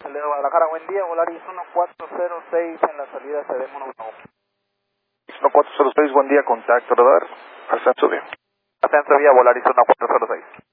de Guadalajara, buen día, Volaris 1406 en la salida CDM 1. 1406, buen día, contacto radar, ascenso bien. Ascenso vía Volaris 1406.